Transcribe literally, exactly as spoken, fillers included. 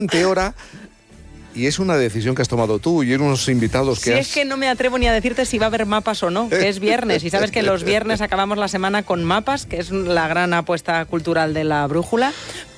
hora. Y es una decisión que has tomado tú y unos invitados que Si has... es que no me atrevo ni a decirte si va a haber mapas o no, que es viernes. Y sabes que los viernes acabamos la semana con mapas, que es la gran apuesta cultural de La Brújula.